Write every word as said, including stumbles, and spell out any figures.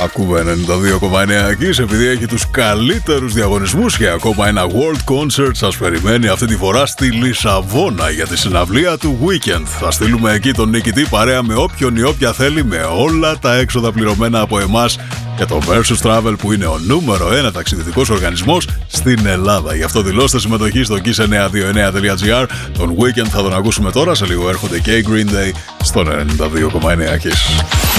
Ακούμε ενενήντα δύο κόμμα εννέα Kiss, επειδή έχει τους καλύτερους διαγωνισμούς και ακόμα ένα World Concert σας περιμένει αυτή τη φορά στη Λισαβόνα για τη συναυλία του Weekend. Θα στείλουμε εκεί τον νικητή παρέα με όποιον ή όποια θέλει, με όλα τα έξοδα πληρωμένα από εμάς και το Versus Travel, που είναι ο νούμερο ένα ταξιδιωτικός οργανισμός στην Ελλάδα. Γι' αυτό δηλώστε συμμετοχή στο kiss εννιακόσια είκοσι εννέα τελεία gr. Τον Weekend θα τον ακούσουμε τώρα, σε λίγο έρχονται και οι Green Day στον ενενήντα δύο κόμμα εννέα Kiss.